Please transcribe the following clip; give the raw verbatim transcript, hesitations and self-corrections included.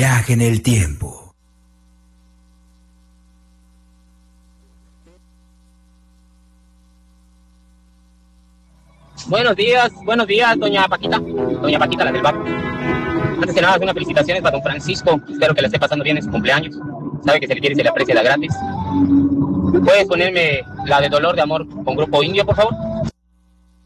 viaje en el tiempo. Buenos días, buenos días, doña Paquita. Doña Paquita, la del bar. Antes que nada, unas felicitaciones para don Francisco. Espero que la esté pasando bien en su cumpleaños. Sabe que se le quiere y se le aprecia de gratis. ¿Puedes ponerme la de Dolor de Amor con Grupo Indio, por favor?